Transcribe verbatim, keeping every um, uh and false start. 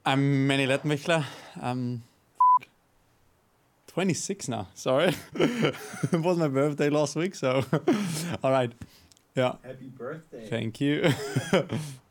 I'm Manny Lettmichler. I'm twenty-six now. Sorry. It was my birthday last week, so all right. Yeah. Happy birthday. Thank you.